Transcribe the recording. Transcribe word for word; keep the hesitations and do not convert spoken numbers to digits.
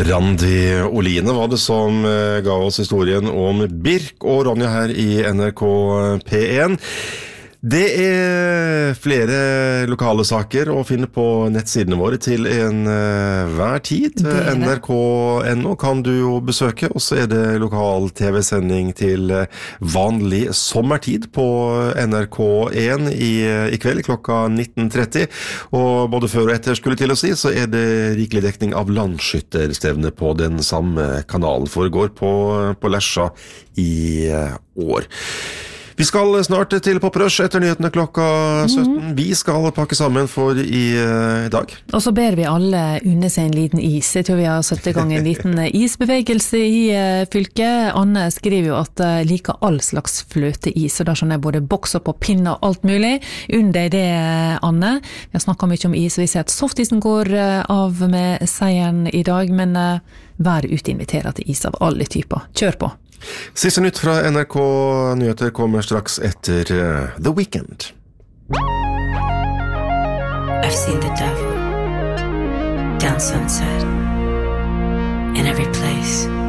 Randi Oline var det som ga oss historien om Birk og Ronja her i N R K P en. Det er flere lokale saker å finne på nettsidene våre til en uh, hver tid. N R K punktum N O kan du jo besøke, og så er det lokal tv-sending til vanlig sommertid på N R K en i, i kveld klokka nitten tretti. Og både før og etter skulle til å si, så er det rikelig dekning av landskytterstevne på den samme kanalen. Foregår på, på Lesja i uh, år. Vi skal snart til Poprush etter nyhetene klokka sytten. Mm. Vi skal pakke sammen for i, uh, i dag. Og så ber vi alle unne seg en liten is. Jeg tror vi har satt i gang en liten isbevegelse i uh, fylket. Anne skriver jo at uh, liker all slags fløteis, og da skjønner jeg både bokser på pinner og alt mulig. Unn deg det, Anne. Vi har snakket mye om is, og vi ser at softisen går uh, av med seieren i dag, men uh, vær ute inviterer til is av alle typer. Kjør på! Siste nytt fra N R K Nyheter kommer straks etter uh, The Weeknd. I've seen the devil down sunset in every place.